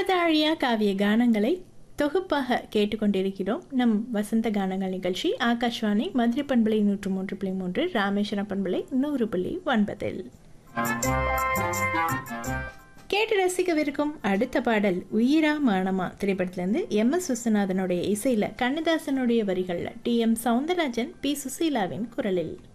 காலத்தாழியா காவிய கானங்களை தொகுப்பாக கேட்டுக்கொண்டிருக்கிறோம். நம் வசந்த கானங்கள் நிகழ்ச்சி ஆகாஷ்வாணி மதுரை பண்பலை 103.3, ராமேஸ்வரம் பண்பலை 100.9. கேட்டு ரசிக்கவிருக்கும் அடுத்த பாடல் உயிரா மானமா திரைப்படத்திலிருந்து எம்.எஸ். விஸ்வநாதனுடைய இசையில கண்ணதாசனுடைய வரிகள்ல டி.எம். சவுந்தரராஜன், பி. சுசீலாவின் குரலில்.